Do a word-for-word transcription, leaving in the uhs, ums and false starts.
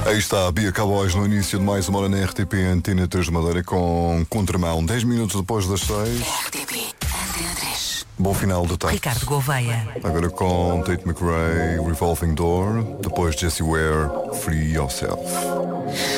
Aí está a Bia Cowboys no início de mais uma hora na R T P Antena três de Madeira com Contramão, dez minutos depois das seis. R T P Antena três. Bom final de tarde. Ricardo Gouveia. Agora com Tate McRae, Revolving Door, depois Jessie Ware, Free Yourself.